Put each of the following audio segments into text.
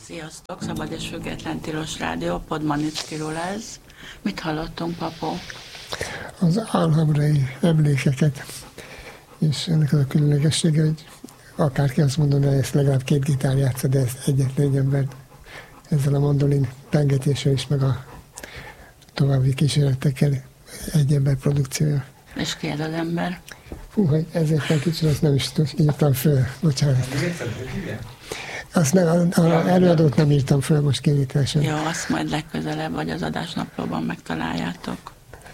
Sziasztok! Szabad és Független Tilos Rádió, Podmanickiról ez. Mit hallottunk, Papó? Az alhambrai emlékeket, és ennek az a különlegessége, hogy akárki azt mondaná, hogy ezt legalább 2 gitár játsza, de ez egyetlen ember ezzel a mandolin pengetéssel is, meg a további kísérletekkel egy ember produkciója. És ki ez az ember? Fú, hogy ezért egy kicsit azt nem is írtam föl, bocsánat. Azt nem, az előadót nem írtam föl most kivételesen. Jó, azt majd legközelebb, vagy az adásnaplóban megtaláljátok.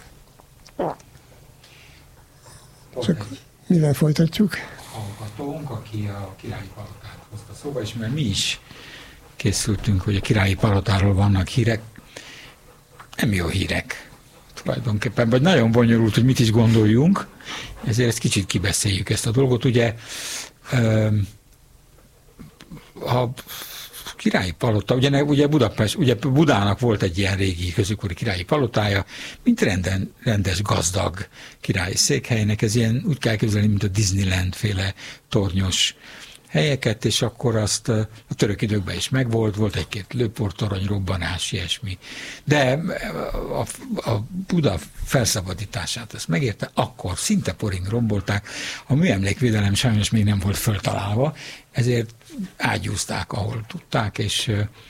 Csak mivel folytatjuk? Hallgatónk, aki a Királyi Palotát hozta szóba, és mert mi is készültünk, hogy a Királyi Palotáról vannak hírek, nem jó hírek tulajdonképpen, vagy nagyon bonyolult, hogy mit is gondoljunk, ezért ezt kicsit kibeszéljük ezt a dolgot. Ugye a Királyi Palota, ugye Budapest, ugye Budának volt egy ilyen régi középkori királyi palotája, mint rendes, gazdag királyi székhelynek, ez ilyen úgy kell képzelni, mint a Disneyland féle tornyos helyeket, és akkor azt a török időkben is megvolt, volt egy-két lőportorony, robbanás, ilyesmi. De a Buda felszabadítását ezt megérte, akkor szinte porig rombolták, a műemlékvédelem sajnos még nem volt föltalálva, ezért ágyúzták, ahol tudták, és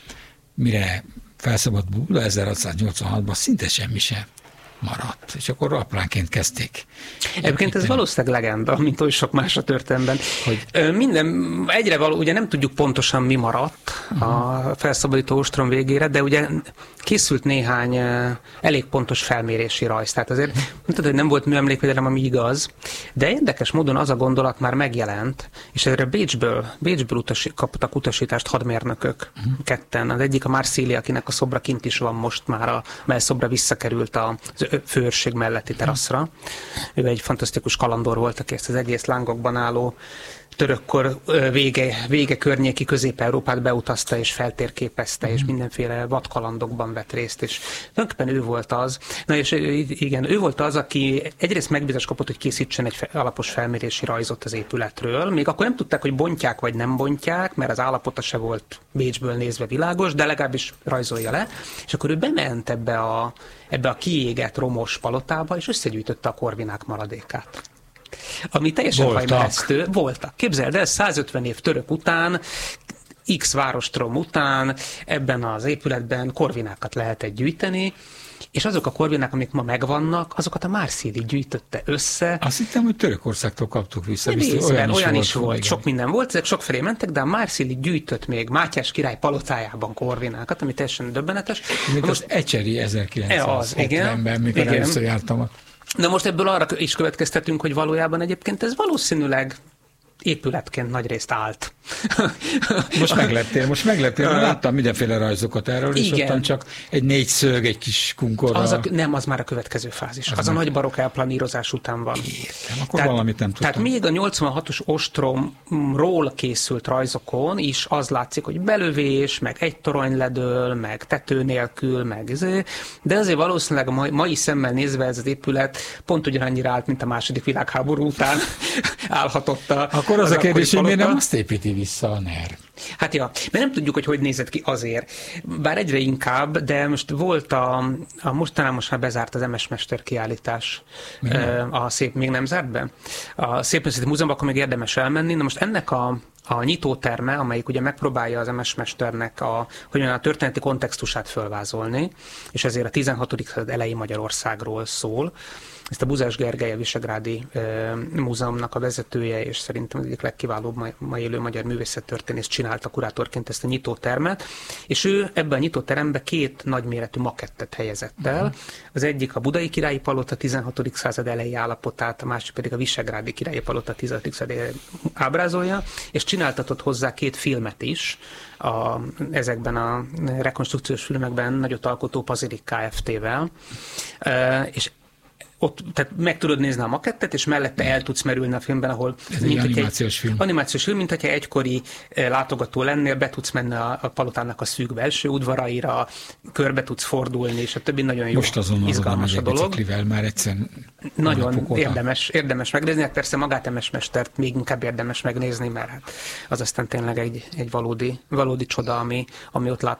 mire felszabadult Buda 1686-ban szinte semmi sem maradt, és akkor apránként kezdték. Egyébként ez valószínűleg legenda, mint oly sok más a történelemben. Minden, egyre ugye nem tudjuk pontosan mi maradt a felszabadító ostrom végére, de ugye készült néhány elég pontos felmérési rajz. Tehát azért mondtad, hogy nem volt műemlékvédelem, ami igaz, de érdekes módon az a gondolat már megjelent, és erre Bécsből kaptak utasítást hadmérnökök ketten. Az egyik a Marszíli, akinek a szobra kint is van most már, mely szobra visszakerült az főőrség melletti teraszra. Ő egy fantasztikus kalandor volt, aki ezt az egész lángokban álló törökkor vége környéki Közép-Európát beutazta és feltérképezte, és mindenféle vadkalandokban vett részt, és tulajdonképpen ő volt az. Na és igen, ő volt az, aki egyrészt megbízást kapott, hogy készítsen egy alapos felmérési rajzot az épületről. Még akkor nem tudták, hogy bontják vagy nem bontják, mert az állapota se volt Bécsből nézve világos, de legalábbis rajzolja le. És akkor ő bement ebbe a kiégett romos palotába, és összegyűjtötte a korvinák maradékát. Ami teljesen fajmeresztő. Voltak. Képzeld el, 150 év török után, X várostrom után ebben az épületben korvinákat lehetett gyűjteni, és azok a korvinák, amik ma megvannak, azokat a Marszíli gyűjtötte össze. Azt hittem, hogy Törökországtól kaptuk vissza. Olyan is volt. Sok minden volt, ezek sokfelé mentek, de a Marszíli gyűjtött még Mátyás király palotájában korvinákat, ami teljesen döbbenetes. Még most Ecseri 1970-ben, mikor először jártam. Na most ebből arra is következtetünk, hogy valójában egyébként ez valószínűleg épületként nagyrészt állt. Most megleptél, láttam mindenféle rajzokat erről, és ottan csak egy 4 szög, egy kis kunkorral. Az már a következő fázis. Az a nagy barokk elplanírozás után van. Értem, akkor valamit nem tudtam. Tehát még a 86-os ostromról készült rajzokon is az látszik, hogy belövés, meg egy torony ledől, meg tető nélkül, de azért valószínűleg a mai szemmel nézve ez az épület pont ugyanannyira állt, mint a második világháború után állhatott. Akkor az a kérdés, hogy miért nem azt építi vissza a NER? Hát ja, mert nem tudjuk, hogy nézett ki azért. Bár egyre inkább, de most volt most már bezárt az MS Mester kiállítás. A szép még nem zárt be? A Szépművészeti Múzeumban akkor még érdemes elmenni. Na most ennek a nyitóterme, amelyik ugye megpróbálja az MS Mesternek a történeti kontextusát fölvázolni, és ezért a 16. század elejé Magyarországról szól. Ezt a Buzás Gergely, a Visegrádi Múzeumnak a vezetője, és szerintem az egyik legkiválóbb ma élő magyar művészettörténész csinálta kurátorként ezt a nyitótermet, és ő ebben a nyitóteremben 2 nagyméretű makettet helyezett el. Az egyik a Budai Királyi Palota 16. század elejé állapotát, a másik pedig a Visegrádi Királyi Palota 16. század ábrázolja, és csináltatott hozzá 2 filmet is, ezekben a rekonstrukciós filmekben nagyot alkotó Pazirik Kft-vel, és ott tehát meg tudod nézni a makettet, és mellette el tudsz merülni a filmben, ahol... Ez egy animációs film. Animációs film, mint hogyha egykori látogató lennél, be tudsz menni a palotának a szűk belső udvaraira, körbe tudsz fordulni, és a többi nagyon jó, most azonnal izgalmas a dolog. Biciklivel már egyszer nagyon érdemes megnézni, hát persze magát Emes Mestert még inkább érdemes megnézni, mert hát az aztán tényleg egy valódi csoda, ami ott